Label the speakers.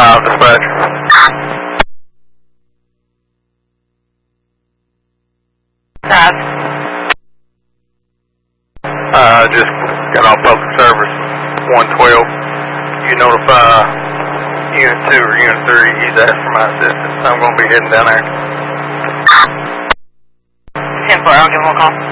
Speaker 1: Dispatch.
Speaker 2: Pass.
Speaker 1: Just got off public service, 112. You notify Unit 2 or Unit 3, he's asked for my assistance. I'm going to be heading down there.
Speaker 2: 10-4, I'll give him a call.